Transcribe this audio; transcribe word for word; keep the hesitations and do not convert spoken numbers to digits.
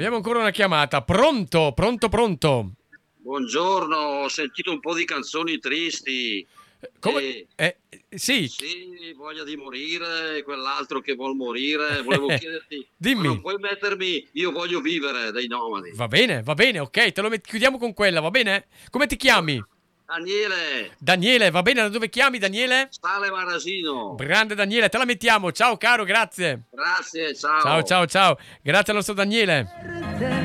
Abbiamo ancora una chiamata. Pronto, pronto, pronto. Buongiorno, ho sentito un po' di canzoni tristi. Come? E Eh, sì. sì, voglia di morire, quell'altro che vuol morire. Volevo chiederti, ma non Dimmi. puoi mettermi Io voglio vivere dei Nomadi? Va bene, va bene, ok, te lo met- chiudiamo con quella, va bene? Come ti chiami? Daniele, Daniele, va bene, da dove chiami Daniele? Sale Marasino. Grande Daniele, te la mettiamo. Ciao caro, grazie. Grazie, Ciao, ciao. ciao, ciao. Grazie al nostro Daniele.